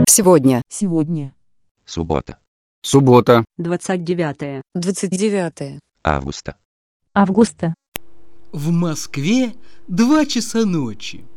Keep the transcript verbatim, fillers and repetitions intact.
Сегодня. Сегодня. Суббота. Суббота. двадцать девятое. двадцать девятое. Августа. Августа. В Москве два часа ночи.